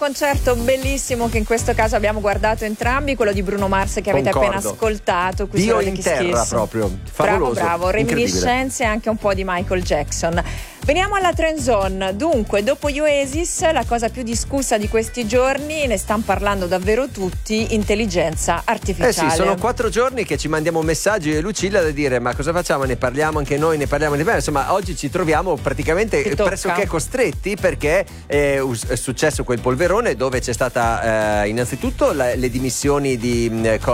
concerto bellissimo che in questo caso abbiamo guardato entrambi, quello di Bruno Mars che avete appena ascoltato. Dio in terra proprio, favoloso. Bravo, reminiscenze e anche un po' di Michael Jackson. Veniamo alla Trend Zone. Dunque, dopo gli Oasis, la cosa più discussa di questi giorni, ne stanno parlando davvero tutti, intelligenza artificiale. Sì, sono 4 giorni che ci mandiamo messaggi e Lucilla da dire ma cosa facciamo? Ne parliamo anche noi, ne parliamo di bene. Insomma, oggi ci troviamo praticamente pressoché costretti perché è successo quel polverone dove c'è stata innanzitutto le dimissioni di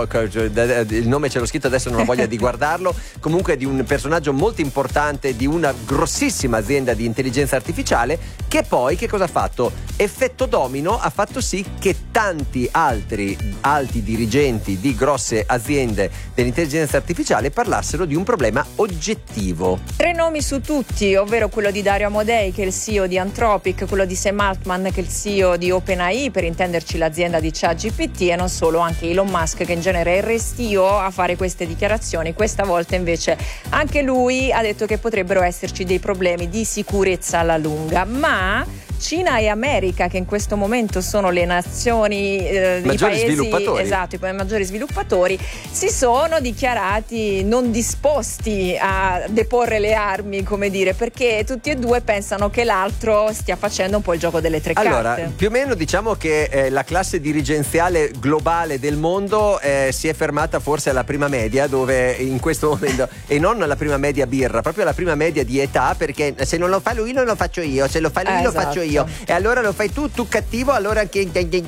il nome ce l'ho scritto, adesso non ho voglia di guardarlo, comunque di un personaggio molto importante di una grossissima azienda di intelligenza artificiale, che poi che cosa ha fatto? Effetto domino, ha fatto sì che tanti altri alti dirigenti di grosse aziende dell'intelligenza artificiale parlassero di un problema oggettivo. 3 nomi su tutti, ovvero quello di Dario Amodei, che è il CEO di Anthropic, quello di Sam Altman, che è il CEO di OpenAI, per intenderci l'azienda di ChatGPT, e non solo, anche Elon Musk, che in genere è restio a fare queste dichiarazioni. Questa volta invece anche lui ha detto che potrebbero esserci dei problemi di sicurezza alla lunga, ma Cina e America, che in questo momento sono le nazioni i paesi sviluppatori. Esatto, i maggiori sviluppatori, si sono dichiarati non disposti a deporre le armi, come dire, perché tutti e due pensano che l'altro stia facendo un po' il gioco delle tre carte. Allora, più o meno diciamo che la classe dirigenziale globale del mondo si è fermata forse alla prima media, dove in questo momento, e non alla prima media birra, proprio alla prima media di età, perché se non lo fa lui non lo faccio io, se lo fa lui lo faccio io, e allora lo fai tu cattivo, allora anche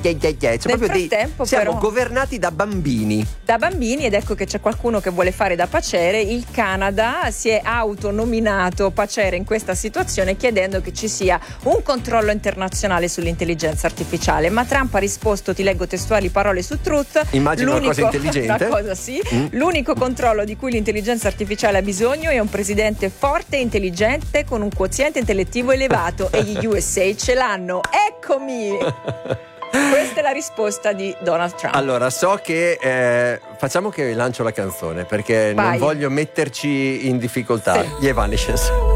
siamo governati da bambini, ed ecco che c'è qualcuno che vuole fare da paciere. Il Canada si è autonominato paciere in questa situazione, chiedendo che ci sia un controllo internazionale sull'intelligenza artificiale, ma Trump ha risposto, ti leggo testuali parole su Truth, immagino una cosa intelligente, l'unico controllo di cui l'intelligenza artificiale ha bisogno è un presidente forte e intelligente con un quoziente intellettivo elevato, e gli USA ce l'hanno. Eccomi. Questa è la risposta di Donald Trump. Allora, so che facciamo che lancio la canzone, perché non voglio metterci in difficoltà. Sì. Gli Evanescence.